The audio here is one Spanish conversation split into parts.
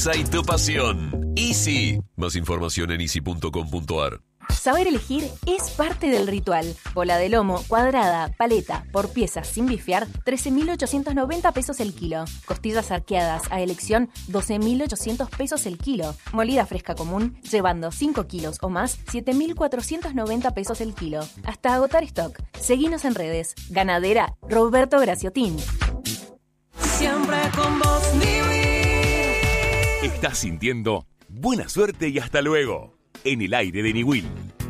y tu pasión. Easy. Más información en easy.com.ar. Saber elegir es parte del ritual. Bola de lomo, cuadrada, paleta, por piezas sin bifear, 13.890 pesos el kilo. Costillas arqueadas a elección, 12.800 pesos el kilo. Molida fresca común, llevando 5 kilos o más, 7.490 pesos el kilo. Hasta agotar stock. Seguinos en redes. Ganadera Roberto Graciotín. Siempre con vos, Niwil. Estás sintiendo buena suerte y hasta luego. En el aire de Niwil.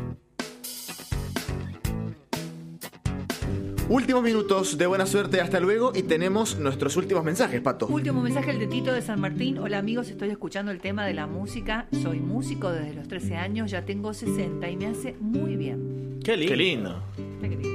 Últimos minutos de buena suerte, hasta luego. Y tenemos nuestros últimos mensajes, Pato. Último mensaje, el de Tito de San Martín. Hola amigos, estoy escuchando el tema de la música. Soy músico desde los 13 años, ya tengo 60 y me hace muy bien. Qué lindo. Qué lindo. Qué lindo.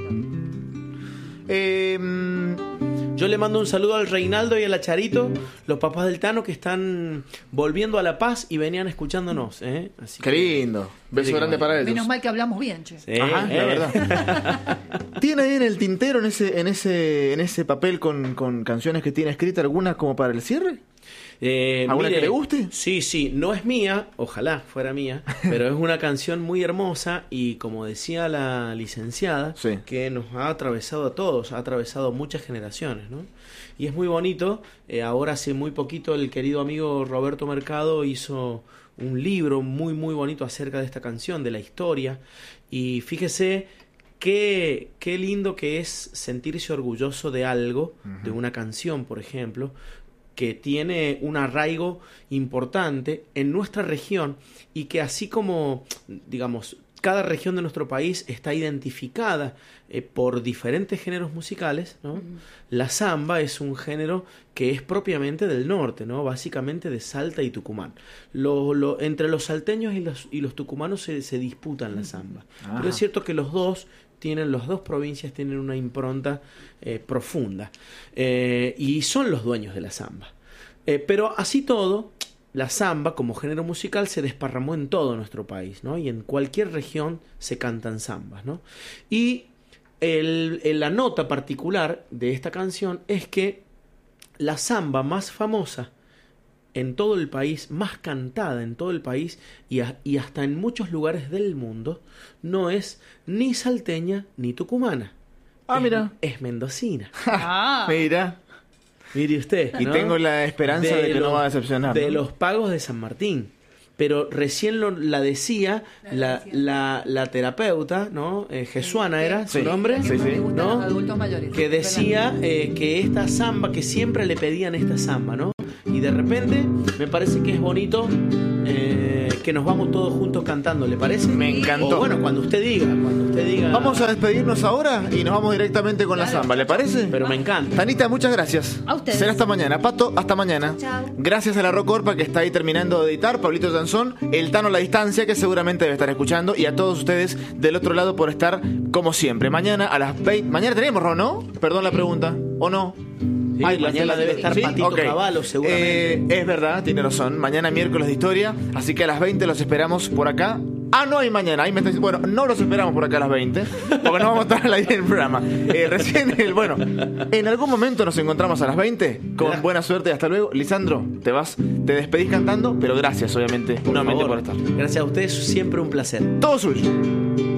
Yo le mando un saludo al Reinaldo y a la Charito, los papás del Tano que están volviendo a La Paz y venían escuchándonos. Así Qué lindo. Beso grande para ellos. Menos mal que hablamos bien, che. Sí, Ajá, la verdad. ¿Tiene ahí en el tintero, en ese papel con canciones que tiene escrita, alguna como para el cierre? ¿Alguna que le guste? Sí, no es mía, ojalá fuera mía, pero es una canción muy hermosa y como decía la licenciada, sí, que nos ha atravesado a todos, ha atravesado muchas generaciones, ¿no? Y es muy bonito. Ahora hace muy poquito el querido amigo Roberto Mercado hizo un libro muy muy bonito acerca de esta canción, de la historia, y fíjese qué lindo que es sentirse orgulloso de algo, de una canción, por ejemplo, que tiene un arraigo importante en nuestra región y que así como, digamos, cada región de nuestro país está identificada por diferentes géneros musicales, ¿no? La samba es un género que es propiamente del norte, ¿no? Básicamente de Salta y Tucumán. Entre los salteños y los tucumanos se disputan la samba. Pero es cierto que las dos provincias tienen una impronta profunda y son los dueños de la samba. Pero así todo, la samba como género musical se desparramó en todo nuestro país, ¿no? Y en cualquier región se cantan zambas, ¿no? Y la nota particular de esta canción es que la samba más famosa en todo el país, más cantada en todo el país y hasta en muchos lugares del mundo, no es ni salteña ni tucumana. Mira. Es mendocina. Mira. Mire usted, Y ¿no? tengo la esperanza de que no va a decepcionar. De ¿no? los pagos de San Martín. Pero recién la decía la terapeuta, ¿no? Jesuana era su nombre, sí, sí. ¿no? Adultos mayores. Que decía que esta samba, que siempre le pedían esta samba, ¿no? Y de repente me parece que es bonito que nos vamos todos juntos cantando, ¿le parece? Me encantó. O bueno, cuando usted diga. Vamos a despedirnos ahora y nos vamos directamente con la samba, ¿le parece? Pero me encanta. Tanita, muchas gracias. A ustedes. Será hasta mañana. Pato, hasta mañana. Chao. Gracias a la Rock Orpa que está ahí terminando de editar, Pablito Sansón, el Tano a la distancia que seguramente debe estar escuchando, y a todos ustedes del otro lado por estar como siempre. Mañana a las 20. Mañana tenemos, ¿no? Perdón la pregunta. ¿O no? Sí, mañana debe estar Patito Okay. Cavallo, seguramente. Es verdad, tiene razón. Mañana miércoles de historia, así que a las 20 los esperamos por acá. No hay mañana. Ahí me está diciendo, bueno, no los esperamos por acá a las 20, porque no vamos a estar al aire del programa. En algún momento nos encontramos a las 20. Con buena suerte y hasta luego. Lisandro, te despedís cantando, pero gracias, obviamente, nuevamente por estar. Gracias a ustedes, siempre un placer. Todo suyo.